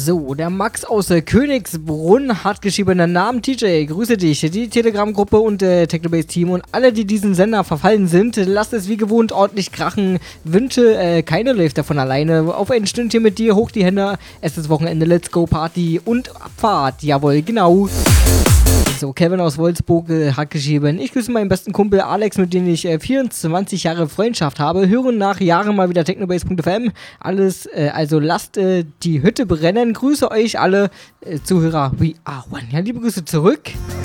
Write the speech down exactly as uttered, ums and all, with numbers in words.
So, der Max aus äh, Königsbrunn hat geschrieben, Namen T J, grüße dich, die Telegram-Gruppe und äh, Technobase-Team und alle, die diesen Sender verfallen sind, lasst es wie gewohnt ordentlich krachen, wünsche, äh, keine läuft davon alleine, auf ein Stündchen mit dir, hoch die Hände, es ist Wochenende, let's go Party und Abfahrt, jawohl, genau. So, Kevin aus Wolfsburg äh, hat geschrieben, ich grüße meinen besten Kumpel Alex, mit dem ich äh, vierundzwanzig Jahre Freundschaft habe, hören nach Jahren mal wieder technobase punkt f m, alles, äh, also lasst äh, die Hütte brennen, grüße euch alle äh, Zuhörer, we are one. Ja, liebe Grüße zurück.